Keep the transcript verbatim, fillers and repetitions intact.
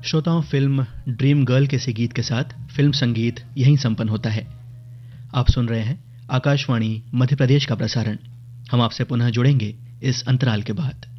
श्रोताओं, film dream girl के इसी गीत के साथ फिल्म संगीत यहीं संपन्न होता है। आप सुन रहे हैं आकाशवाणी मध्य प्रदेश का प्रसारण। हम आपसे पुनः जुड़ेंगे इस अंतराल के बाद।